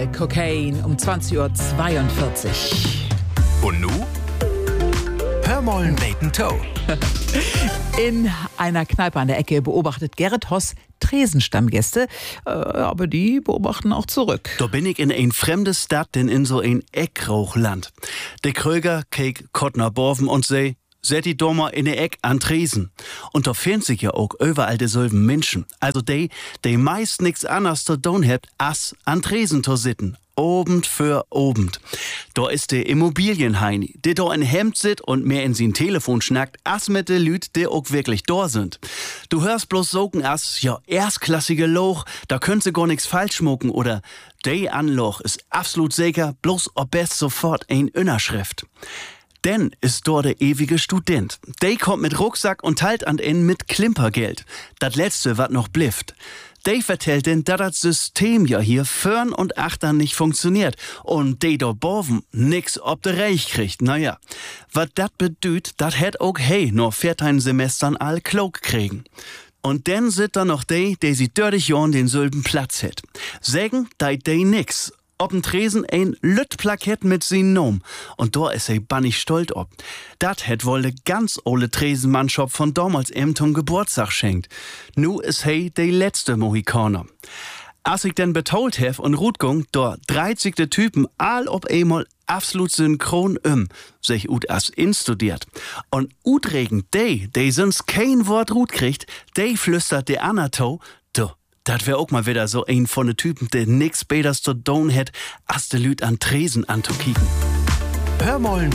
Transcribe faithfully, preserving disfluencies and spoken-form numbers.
Cocaine um zwanzig Uhr zweiundvierzig. Und nu? Hör mollen Bacon Toe. In einer Kneipe an der Ecke beobachtet Gerrit Hoss Tresenstammgäste, äh, aber die beobachten auch zurück. Da bin ich in ein fremdes Stadt, denn in so ein Eckrauchland. Der Kröger keek Kottner Borven und sei, set die Dommer in der Eck an Tresen. Und da finden sich ja auch überall dieselben Menschen. Also die, die meist nix anderes zu tun habt, as an Tresen zu sitten. Obend für obend. Da ist der Immobilienheini, der da in Hemd sit und mehr in sein Telefon schnackt, as mit de Lüt, der auch wirklich da sind. Du hörst bloß sogen as, ja, erstklassige Loch, da könnt sie gar nix falsch schmucken oder de Anloch ist absolut sicher, bloß ob best sofort ein Innerschrift. Denn ist dort der ewige Student. Der kommt mit Rucksack und teilt an ihn mit Klimpergeld. Das letzte, wat noch blifft. Der vertellt denn, dass das System ja hier vorn und achtern nicht funktioniert. Und der da boven nix ob de Reich kriegt. Naja, wat dat bedüht, dat hätt auch hey nur vierzehn Semestern all klug kriegen. Und dann sit da noch der, der sie dördig Jahren den sülben Platz hätt. Sägen, dei de nix. Ob'n Tresen ein Lüttplakett mit sin Nom. Und da is er bannig stolz ob. Dat hätt wohl de ganz ole Tresenmannschaft von damals em zum Geburtstag schenkt. Nu is he de letzte Mohikaner. Als ich denn betolt hef und Rutgung, da dreißigte Typen all ob einmal absolut synchron um, sich ut as instudiert. Und utregen de, de sonst kein Wort Rut kriegt, de flüstert de Anato, du, dat wär auch mal wieder so ein von de Typen, der nix beters zu tun hätt, as de Lüt an Tresen anzukicken. Hör mollen